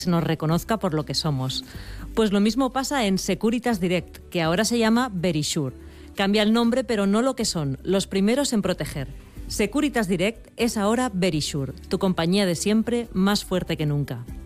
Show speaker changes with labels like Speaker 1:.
Speaker 1: nos reconozca por lo que somos. Pues lo mismo pasa en Securitas Direct, que ahora se llama Verisure. Cambia el nombre, pero no lo que son, los primeros en proteger. Securitas Direct es ahora Verisure, tu compañía de siempre, más fuerte que nunca.